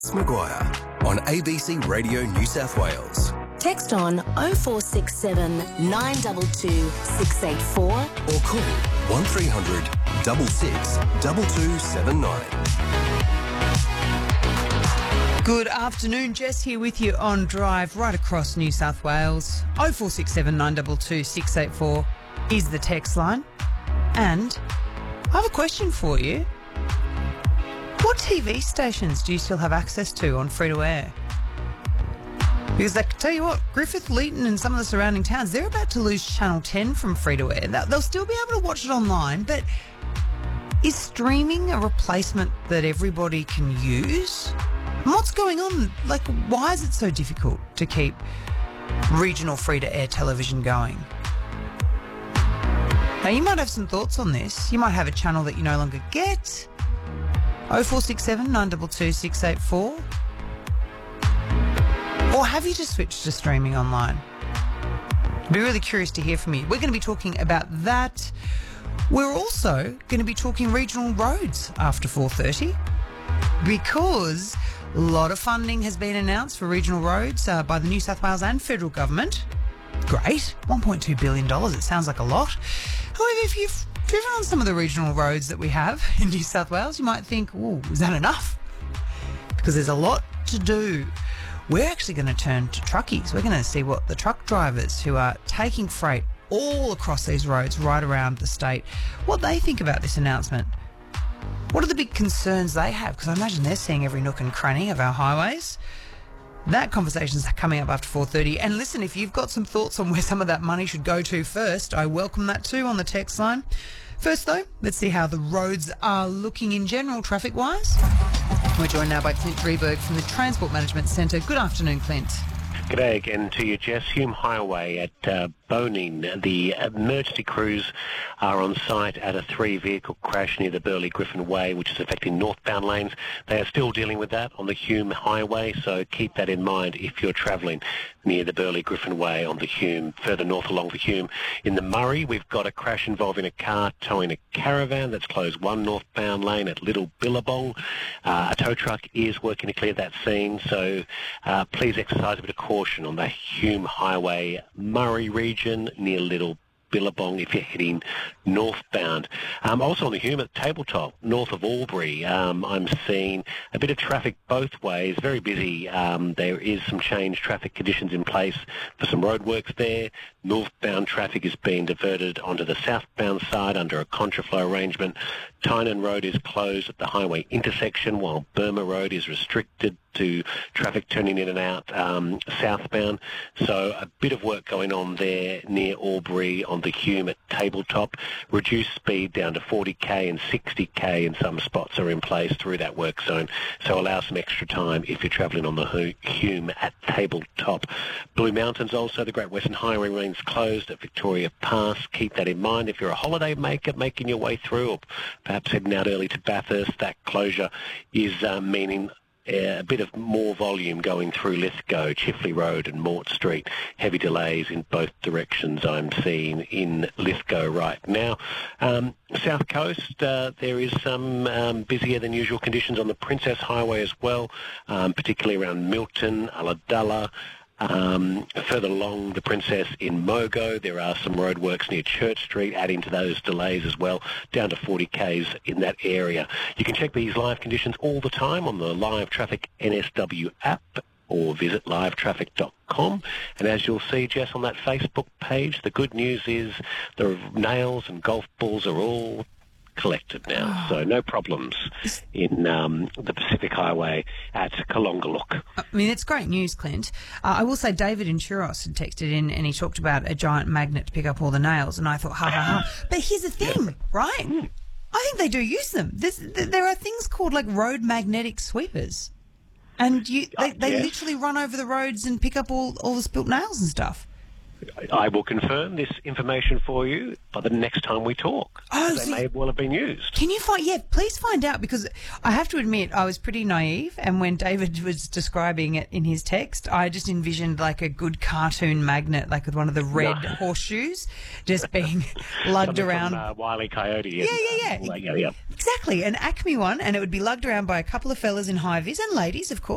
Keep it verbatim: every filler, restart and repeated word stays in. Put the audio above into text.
Maguire on A B C Radio New South Wales. Text on oh four six seven, nine two two, six eight four or call one three hundred, six six, two two seven nine. Good afternoon, Jess here with you on Drive right across New South Wales. oh four six seven, nine two two, six eight four is the text line. And I have a question for you. What T V stations do you still have access to on free-to-air? Because I can tell you what, Griffith, Leeton and some of the surrounding towns, they're about to lose Channel ten from free-to-air. They'll still be able to watch it online, but is streaming a replacement that everybody can use? And what's going on? Like, why is it so difficult to keep regional free-to-air television going? Now, you might have some thoughts on this. You might have a channel that you no longer get. oh four six seven, nine two two, six eight four. Or have you just switched to streaming online? I'd be really curious to hear from you. We're going to be talking about that. We're also going to be talking regional roads after four thirty because a lot of funding has been announced for regional roads uh, by the New South Wales and federal government. Great. one point two billion dollars. It sounds like a lot. However, if you've driven on some of the regional roads that we have in New South Wales, you might think, ooh, is that enough? Because there's a lot to do. We're actually going to turn to truckies. We're going to see what the truck drivers who are taking freight all across these roads right around the state, what they think about this announcement. What are the big concerns they have? Because I imagine they're seeing every nook and cranny of our highways. That conversation's coming up after four thirty. And listen, if you've got some thoughts on where some of that money should go to first, I welcome that too on the text line. First, though, let's see how the roads are looking in general traffic-wise. We're joined now by Clint Drieberg from the Transport Management Centre. Good afternoon, Clint. G'day again to you, Jess. Hume Highway at uh, Bonin. The emergency crews are on site at a three-vehicle crash near the Burleigh-Griffin Way, which is affecting northbound lanes. They are still dealing with that on the Hume Highway, so keep that in mind if you're travelling near the Burleigh-Griffin Way on the Hume. Further north along the Hume, in the Murray, we've got a crash involving a car towing a caravan that's closed one northbound lane at Little Billabong. Uh, a tow truck is working to clear that scene, so uh, please exercise a bit of caution on the Hume Highway, Murray region near Little Billabong if you're heading northbound. Um, also on the Hume at Tabletop, north of Albury, um, I'm seeing a bit of traffic both ways, very busy. Um, there is some changed traffic conditions in place for some roadworks there. Northbound traffic is being diverted onto the southbound side under a contraflow arrangement. Tynan Road is closed at the highway intersection while Burma Road is restricted to traffic turning in and out um, southbound. So a bit of work going on there near Albury on the Hume at Tabletop. Reduced speed down to forty k and sixty k in some spots are in place through that work zone. So allow some extra time if you're travelling on the Hume at Tabletop. Blue Mountains also, the Great Western Highway remains closed at Victoria Pass. Keep that in mind if you're a holiday maker making your way through or perhaps heading out early to Bathurst. That closure is uh, meaning Uh, a bit of more volume going through Lithgow, Chifley Road and Mort Street. Heavy delays in both directions I'm seeing in Lithgow right now. Um, South Coast, uh, there is some um, busier than usual conditions on the Princess Highway as well, um, particularly around Milton, Ulladulla. Um, further along the Princess in Mogo, there are some roadworks near Church Street, adding to those delays as well, down to forty k's in that area. You can check these live conditions all the time on the Live Traffic N S W app or visit live traffic dot com. And as you'll see, Jess, on that Facebook page, the good news is the nails and golf balls are all collected now, so no problems in um, the Pacific Highway at Kalongaluk. I mean, it's great news, Clint. Uh, I will say David in Churros had texted in and he talked about a giant magnet to pick up all the nails, and I thought, ha, ha, ha. But here's the thing, yeah. right? Mm. I think they do use them. There's, there are things called, like, road magnetic sweepers. And you, they, they yes. literally run over the roads and pick up all, all the spilt nails and stuff. I will confirm this information for you by the next time we talk. Oh, they so may well have been used. Can you find? Yeah, please find out, because I have to admit I was pretty naive, and when David was describing it in his text, I just envisioned like a good cartoon magnet, like with one of the red no. horseshoes, just being lugged Something around. From, uh, Wile E. Coyote. Yeah, yeah, yeah. Like, yeah, yeah. Exactly, an Acme one, and it would be lugged around by a couple of fellas in high vis and ladies, of course.